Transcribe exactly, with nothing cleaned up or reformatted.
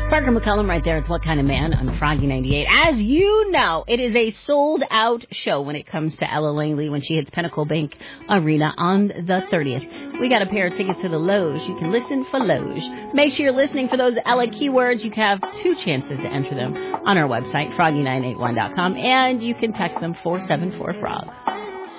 Parker McCullum right there. It's What Kind of Man on Froggy ninety-eight. As you know, it is a sold-out show when it comes to Ella Langley when she hits Pinnacle Bank Arena on the thirtieth. We got a pair of tickets to the Loge. You can listen for Loge. Make sure you're listening for those Ella keywords. You can have two chances to enter them on our website, froggy nine eight one dot com, and you can text them four seven four frog.